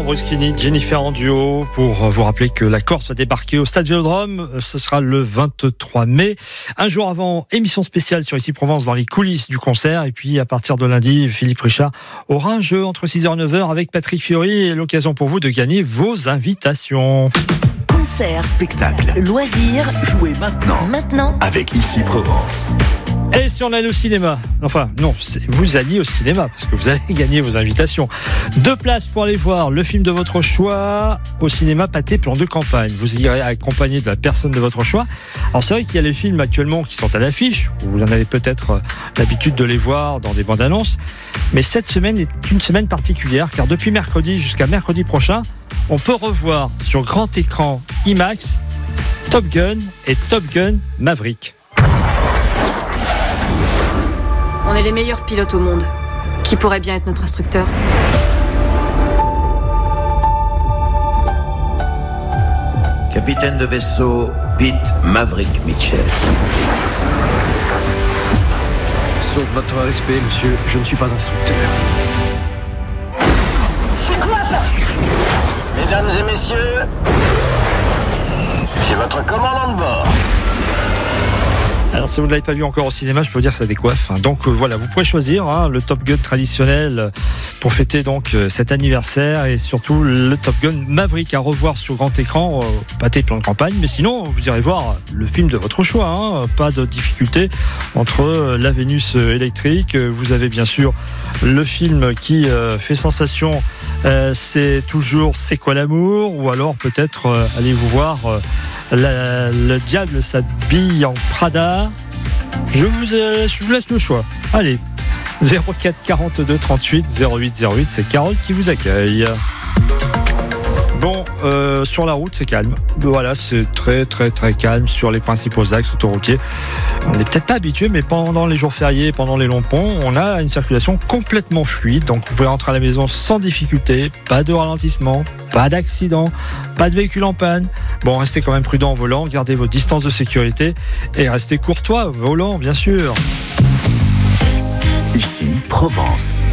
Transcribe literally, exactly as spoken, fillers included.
Bruschini, Jennifer en duo, pour vous rappeler que la Corse va débarquer au Stade Vélodrome. Ce sera le vingt-trois mai. Un jour avant, émission spéciale sur Ici Provence dans les coulisses du concert. Et puis à partir de lundi, Philippe Richard aura un jeu entre six heures et neuf heures avec Patrick Fiori et l'occasion pour vous de gagner vos invitations. Concert, spectacle, loisirs, jouez maintenant. Maintenant avec Ici Provence. Et si on allait au cinéma? Enfin, non, vous alliez au cinéma, parce que vous allez gagner vos invitations. Deux places pour aller voir le film de votre choix au cinéma Pathé Plan de Campagne. Vous irez accompagné de la personne de votre choix. Alors c'est vrai qu'il y a les films actuellement qui sont à l'affiche, vous en avez peut-être l'habitude de les voir dans des bandes annonces, mais cette semaine est une semaine particulière, car depuis mercredi jusqu'à mercredi prochain, on peut revoir sur grand écran IMAX Top Gun et Top Gun Maverick. On est les meilleurs pilotes au monde. Qui pourrait bien être notre instructeur? Capitaine de vaisseau, Pete Maverick Mitchell. Sauf votre respect, monsieur, je ne suis pas instructeur. C'est quoi ça? Mesdames et messieurs, c'est votre commandant de bord. Alors si vous ne l'avez pas vu encore au cinéma, je peux vous dire que ça décoiffe. Donc euh, voilà, vous pourrez choisir hein, le Top Gun traditionnel pour fêter donc euh, cet anniversaire, et surtout le Top Gun Maverick à revoir sur grand écran, euh, Pathé Plan de Campagne. Mais sinon, vous irez voir le film de votre choix. Hein, pas de difficulté entre euh, la Vénus électrique. Vous avez bien sûr le film qui euh, fait sensation. Euh, c'est toujours C'est quoi l'amour, ou alors peut-être euh, allez vous voir euh, la, le diable s'habille en Prada. Je vous, euh, je vous laisse le choix. Allez, zéro quatre quarante-deux trente-huit zéro huit zéro huit, c'est Carole qui vous accueille. Bon, euh, sur la route, c'est calme. Voilà, c'est très très très calme sur les principaux axes autoroutiers. On n'est peut-être pas habitué, mais pendant les jours fériés, pendant les longs ponts, on a une circulation complètement fluide. Donc vous pouvez rentrer à la maison sans difficulté, pas de ralentissement, pas d'accident, pas de véhicule en panne. Bon, restez quand même prudent au volant, gardez vos distances de sécurité et restez courtois au volant, bien sûr. Ici Provence.